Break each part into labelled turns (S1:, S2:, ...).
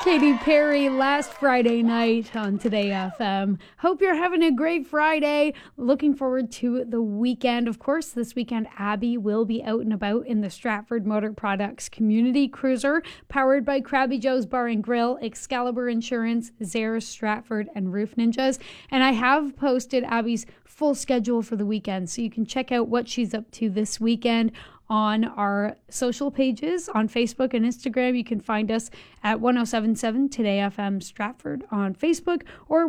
S1: Katy Perry last Friday night on Today FM. Hope you're having a great Friday. Looking forward to the weekend. Of course, this weekend, Abby will be out and about in the Stratford Motor Products Community Cruiser, powered by Krabby Joe's Bar and Grill, Excalibur Insurance, Zares Stratford, and Roof Ninjas. And I have posted Abby's full schedule for the weekend, so you can check out what she's up to this weekend on our social pages on Facebook and Instagram. You can find us at 1077 Today FM Stratford on Facebook or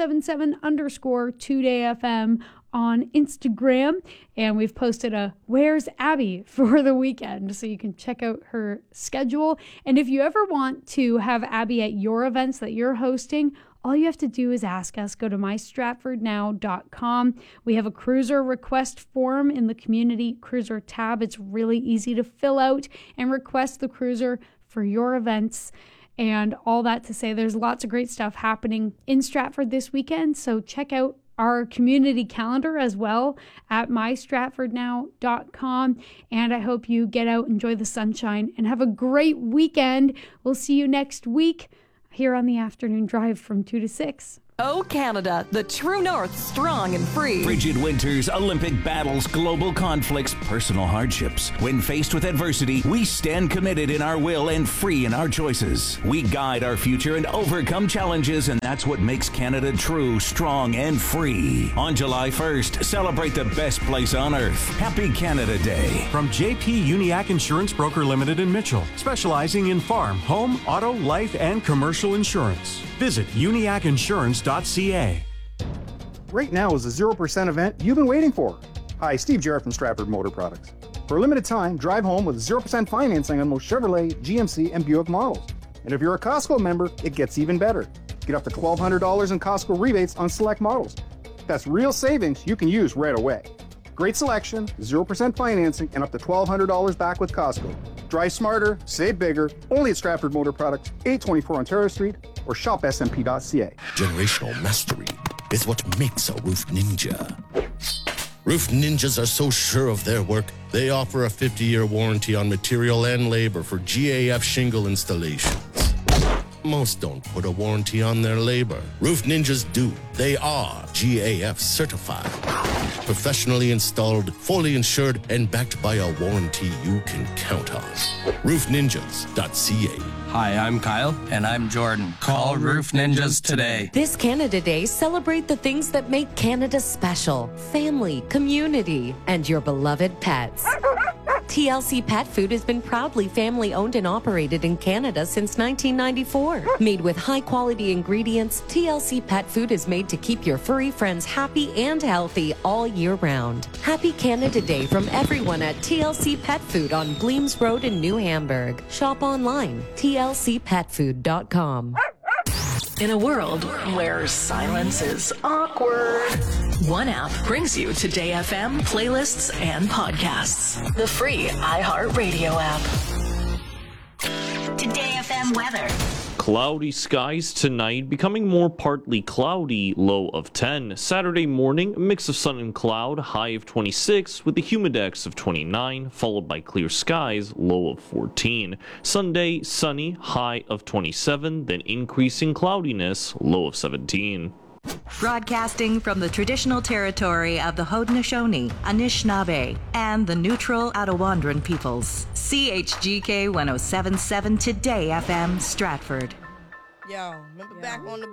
S1: 1077 Today FM on Instagram. And we've posted a Where's Abby for the weekend, so you can check out her schedule. And if you ever want to have Abby at your events that you're hosting, all you have to do is ask us. Go to mystratfordnow.com. We have a cruiser request form in the community cruiser tab. It's really easy to fill out and request the cruiser for your events. And all that to say, there's lots of great stuff happening in Stratford this weekend. So check out our community calendar as well at mystratfordnow.com. And I hope you get out, enjoy the sunshine, and have a great weekend. We'll see you next week here on the afternoon drive from 2 to 6.
S2: Oh, Canada, the true north, strong and free.
S3: Frigid winters, Olympic battles, global conflicts, personal hardships. When faced with adversity, we stand committed in our will and free in our choices. We guide our future and overcome challenges, and that's what makes Canada true, strong, and free. On July 1st, celebrate the best place on earth. Happy Canada Day.
S4: From JP Uniac Insurance Broker Limited in Mitchell, specializing in farm, home, auto, life, and commercial insurance. Visit uniacinsurance.ca.
S5: Right now is the 0% event you've been waiting for. Hi, Steve Jarrett from Stratford Motor Products. For a limited time, drive home with 0% financing on most Chevrolet, GMC, and Buick models. And if you're a Costco member, it gets even better. Get up to $1,200 in Costco rebates on select models. That's real savings you can use right away. Great selection, 0% financing, and up to $1,200 back with Costco. Drive smarter, save bigger, only at Stratford Motor Products, 824 Ontario Street, or shop smp.ca.
S6: Generational mastery is what makes a roof ninja. Roof ninjas are so sure of their work, they offer a 50-year warranty on material and labor for GAF shingle installations. Most don't put a warranty on their labor. Roof ninjas do. They are GAF certified. Professionally installed, fully insured, and backed by a warranty you can count on. RoofNinjas.ca.
S7: Hi, I'm Kyle.
S8: And I'm Jordan. Call Roof Ninjas today.
S9: This Canada Day, celebrate the things that make Canada special. Family, community, and your beloved pets. TLC Pet Food has been proudly family-owned and operated in Canada since 1994. Made with high-quality ingredients, TLC Pet Food is made to keep your furry friends happy and healthy all year round. Happy Canada Day from everyone at TLC Pet Food on Bleems Road in New Hamburg. Shop online, tlcpetfood.com.
S2: In a world where silence is awkward, one app brings you Today FM playlists and podcasts. The free iHeartRadio app.
S10: Today FM weather.
S11: Cloudy skies tonight, becoming more partly cloudy, low of 10. Saturday morning, a mix of sun and cloud, high of 26, with a humidex of 29, followed by clear skies, low of 14. Sunday, sunny, high of 27, then increasing cloudiness, low of 17.
S10: Broadcasting from the traditional territory of the Haudenosaunee, Anishinaabe, and the neutral Attawandaron peoples. CHGK 1077 Today FM, Stratford.
S12: Yo, remember back on the